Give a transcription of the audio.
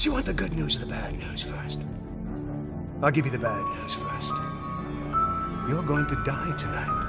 Do you want the good news or the bad news first? I'll give you the bad news first. You're going to die tonight.